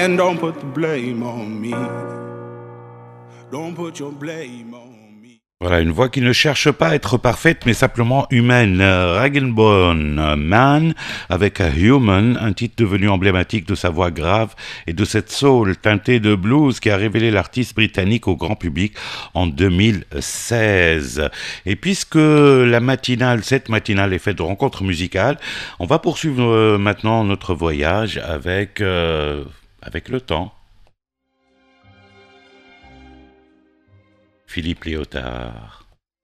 And don't put the blame on me. Don't put your blame on me. Voilà, une voix qui ne cherche pas à être parfaite, mais simplement humaine. Rag and Bone Man, avec Human, un titre devenu emblématique de sa voix grave et de cette soul teintée de blues qui a révélé l'artiste britannique au grand public en 2016. Et puisque cette matinale est faite de rencontres musicales, on va poursuivre maintenant notre voyage avec le temps. Philippe Léotard.